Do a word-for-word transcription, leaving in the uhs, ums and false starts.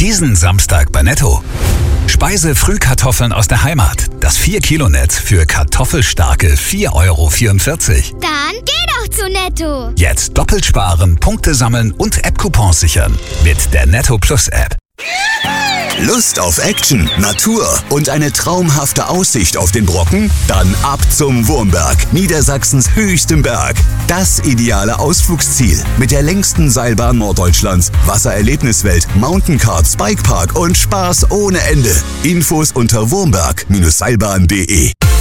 Diesen Samstag bei Netto. Speise-Frühkartoffeln aus der Heimat. Das vier Kilo Netz für kartoffelstarke vier Euro vierundvierzig. Dann geh doch zu Netto. Jetzt doppelt sparen, Punkte sammeln und App-Coupons sichern. Mit der Netto Plus App. Lust auf Action, Natur und eine traumhafte Aussicht auf den Brocken? Dann ab zum Wurmberg, Niedersachsens höchstem Berg. Das ideale Ausflugsziel mit der längsten Seilbahn Norddeutschlands, Wassererlebniswelt, Mountaincards, Bikepark und Spaß ohne Ende. Infos unter wurmberg Bindestrich seilbahn punkt de.